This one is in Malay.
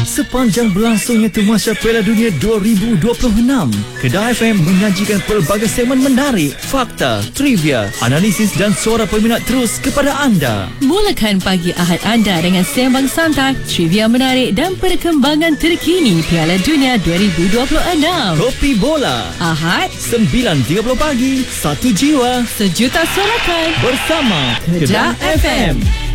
Sepanjang berlangsungnya Tamasya Piala Dunia 2026, Kedah FM menyajikan pelbagai segmen menarik, fakta, trivia, analisis dan suara peminat terus kepada anda. Mulakan pagi Ahad anda dengan sembang santai, trivia menarik dan perkembangan terkini Piala Dunia 2026. Kopi Bola Ahad 9.30 pagi, satu jiwa sejuta sorakan bersama Kedah FM.